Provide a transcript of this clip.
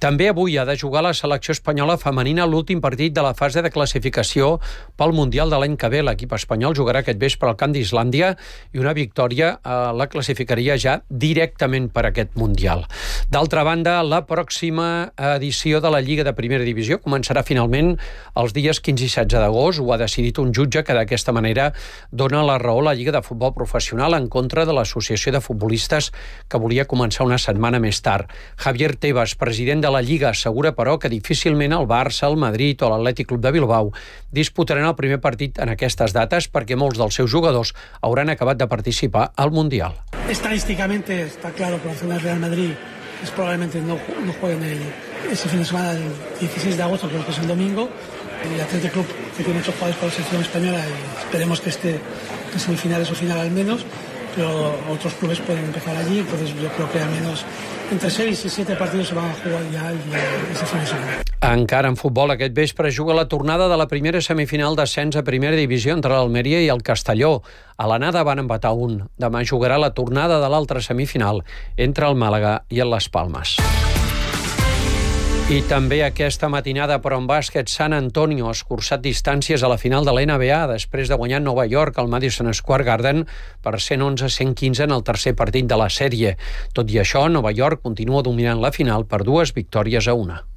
També avui ha de jugar la selecció espanyola femenina l'últim partit de la fase de classificació pel Mundial de l'any que ve. L'equip espanyol jugarà aquest vespre al camp d'Islàndia i una victòria la classificaria ja directament per aquest Mundial. D'altra banda, la pròxima edició de la Lliga de Primera Divisió començarà finalment els dies 15 i 16 d'agost. Ho ha decidit un jutge que d'aquesta manera dona la raó a la Lliga de Futbol Professional en contra de l'Associació de Futbolistes que volia començar una setmana més tard. Javier Tebas, president de la Lliga, assegura, però, que difícilment el Barça, el Madrid o l'Atlètic Club de Bilbao disputaran el primer partit en aquestes dates perquè molts dels seus jugadors hauran acabat de participar al Mundial. Estadísticamente está claro que Barcelona y Real Madrid probablemente no jueguen ese fin de semana del 16 de agosto, creo que es el domingo. El Athletic Club, que tiene muchos jugadores para la selección española, y esperemos que esté en semifinales o final al menos, pero otros clubes pueden empezar allí, entonces yo creo que al menos entre 6 y 7 partidos se van a jugar ya ese fin de semana. Encara en futbol, aquest vespre juga la tornada de la primera semifinal d'ascens a primera divisió entre l'Almeria i el Castelló. A l'anada van empatar 1. Demà jugarà la tornada de l'altra semifinal entre el Màlaga i el Las Palmas. I també aquesta matinada, però en bàsquet, San Antonio ha escurçat distàncies a la final de la NBA després de guanyar Nova York al Madison Square Garden per 111-115 en el tercer partit de la sèrie. Tot i això, Nova York continua dominant la final per 2 victòries a 1.